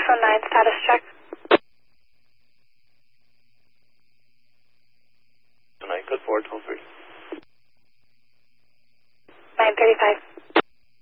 619 status check. Tonight, code 4 toll free. 935.